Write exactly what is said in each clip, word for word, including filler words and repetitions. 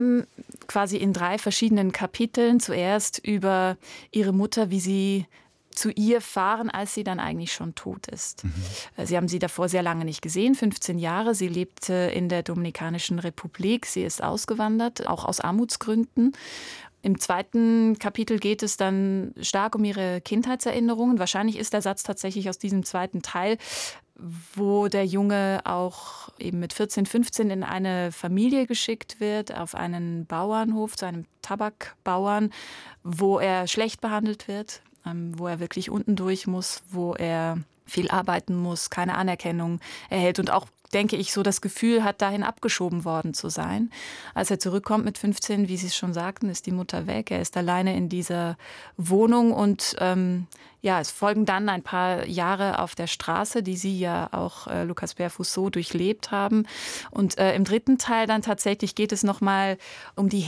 Quasi in drei verschiedenen Kapiteln. Zuerst über ihre Mutter, wie sie zu ihr fahren, als sie dann eigentlich schon tot ist. Mhm. Sie haben sie davor sehr lange nicht gesehen, fünfzehn Jahre. Sie lebte in der Dominikanischen Republik. Sie ist ausgewandert, auch aus Armutsgründen. Im zweiten Kapitel geht es dann stark um ihre Kindheitserinnerungen. Wahrscheinlich ist der Satz tatsächlich aus diesem zweiten Teil, wo der Junge auch eben mit vierzehn, fünfzehn in eine Familie geschickt wird, auf einen Bauernhof, zu einem Tabakbauern, wo er schlecht behandelt wird, wo er wirklich unten durch muss, wo er viel arbeiten muss, keine Anerkennung erhält und auch, denke ich, so das Gefühl hat, dahin abgeschoben worden zu sein. Als er zurückkommt mit fünfzehn, wie Sie es schon sagten, ist die Mutter weg. Er ist alleine in dieser Wohnung und ähm, ja, es folgen dann ein paar Jahre auf der Straße, die Sie ja auch, äh, Lucas Berfus, so durchlebt haben. Und äh, im dritten Teil dann tatsächlich geht es nochmal um die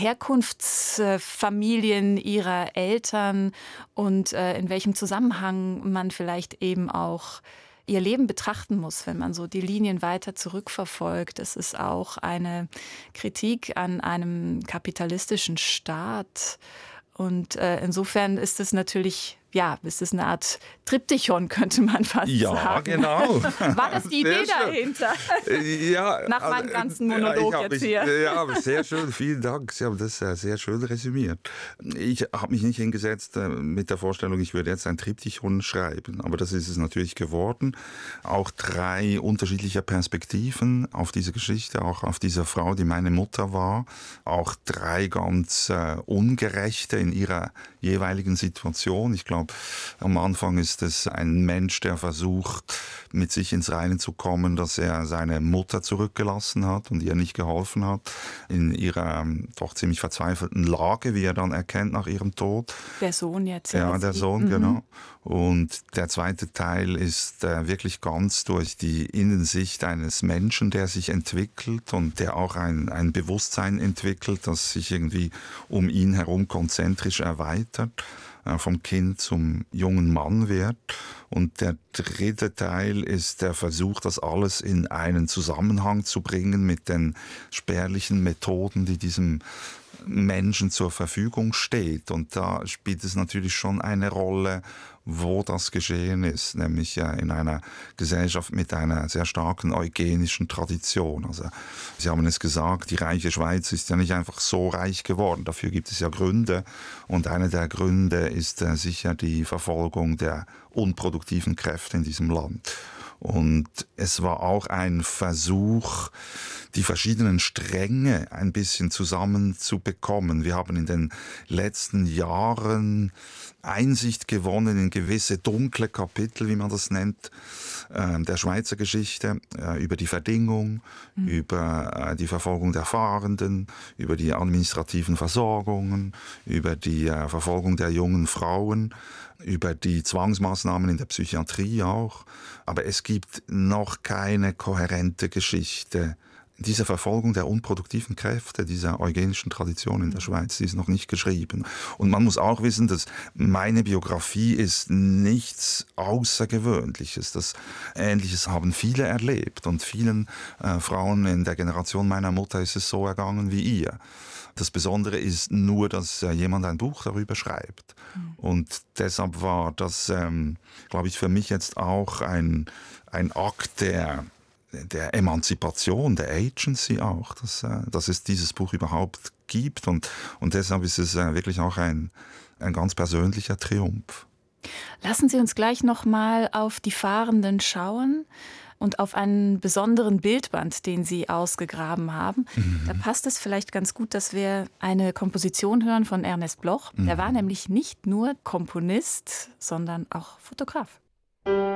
Herkunftsfamilien ihrer Eltern und äh, in welchem Zusammenhang man vielleicht eben auch ihr Leben betrachten muss, wenn man so die Linien weiter zurückverfolgt. Es ist auch eine Kritik an einem kapitalistischen Staat. Und äh, insofern ist es natürlich, ja, ist es eine Art Triptychon, könnte man fast ja, sagen. Ja, genau. War das die Idee dahinter? Ja, Nach meinem ganzen Monolog jetzt mich, hier. Ja, sehr schön, vielen Dank. Sie haben das sehr schön resümiert. Ich habe mich nicht hingesetzt mit der Vorstellung, ich würde jetzt ein Triptychon schreiben, aber das ist es natürlich geworden. Auch drei unterschiedliche Perspektiven auf diese Geschichte, auch auf diese Frau, die meine Mutter war. Auch drei ganz äh, ungerechte in ihrer jeweiligen Situation. Ich glaube, am Anfang ist es ein Mensch, der versucht, mit sich ins Reine zu kommen, dass er seine Mutter zurückgelassen hat und ihr nicht geholfen hat, in ihrer doch ziemlich verzweifelten Lage, wie er dann erkennt nach ihrem Tod. Der Sohn jetzt. Ja, der Sohn, mhm. genau. Und der zweite Teil ist äh, wirklich ganz durch die Innensicht eines Menschen, der sich entwickelt und der auch ein, ein Bewusstsein entwickelt, das sich irgendwie um ihn herum konzentrisch erweitert, vom Kind zum jungen Mann wird. Und der dritte Teil ist der Versuch, das alles in einen Zusammenhang zu bringen mit den spärlichen Methoden, die diesem Menschen zur Verfügung steht. Und da spielt es natürlich schon eine Rolle, wo das geschehen ist, nämlich ja in einer Gesellschaft mit einer sehr starken eugenischen Tradition. Also Sie haben es gesagt, die reiche Schweiz ist ja nicht einfach so reich geworden, dafür gibt es ja Gründe und einer der Gründe ist äh, sicher die Verfolgung der unproduktiven Kräfte in diesem Land. Und es war auch ein Versuch, die verschiedenen Stränge ein bisschen zusammenzubekommen. Wir haben in den letzten Jahren Einsicht gewonnen in gewisse dunkle Kapitel, wie man das nennt, äh, der Schweizer Geschichte, äh, über die Verdingung, mhm. über äh, die Verfolgung der Fahrenden, über die administrativen Versorgungen, über die äh, Verfolgung der jungen Frauen, über die Zwangsmaßnahmen in der Psychiatrie auch. Aber es gibt noch keine kohärente Geschichte. Diese Verfolgung der unproduktiven Kräfte, dieser eugenischen Tradition in der Schweiz, die ist noch nicht geschrieben. Und man muss auch wissen, dass meine Biografie ist nichts Außergewöhnliches. Das Ähnliches haben viele erlebt und vielen äh, Frauen in der Generation meiner Mutter ist es so ergangen wie ihr. Das Besondere ist nur, dass äh, jemand ein Buch darüber schreibt. Mhm. Und deshalb war das, ähm, glaube ich, für mich jetzt auch ein, ein Akt der der Emanzipation, der Agency auch, dass, äh, dass es dieses Buch überhaupt gibt. Und, und deshalb ist es äh, wirklich auch ein, ein ganz persönlicher Triumph. Lassen Sie uns gleich noch mal auf die Fahrenden schauen und auf einen besonderen Bildband, den Sie ausgegraben haben. Mhm. Da passt es vielleicht ganz gut, dass wir eine Komposition hören von Ernest Bloch. Mhm. Der war nämlich nicht nur Komponist, sondern auch Fotograf.